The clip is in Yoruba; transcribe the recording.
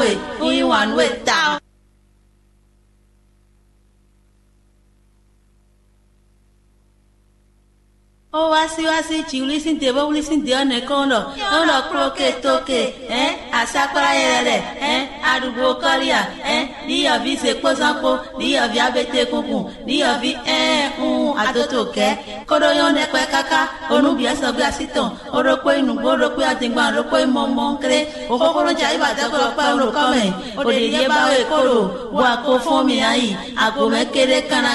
we ta. O wasi chiuli sin te bo sin te one kono ono kroke toke asakora yele adugo koria di ovi se posanpo di ovi abete kunkun di ovi atotoke kodo yone pe kaka onu bi eso bi asiton oroko inugbo oroko atingba oroko imomonkre okokoro jai ba te ko pa oro kome o de ye ba we koro wa ko fun mi ayi ago mekere kana